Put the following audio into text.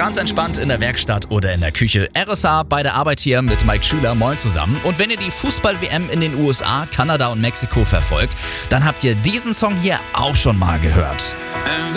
Ganz entspannt in der Werkstatt oder in der Küche. RSA bei der Arbeit hier mit Mike Schüler. Moin zusammen. Und wenn ihr die Fußball-WM in den USA, Kanada und Mexiko verfolgt, dann habt ihr diesen Song hier auch schon mal gehört.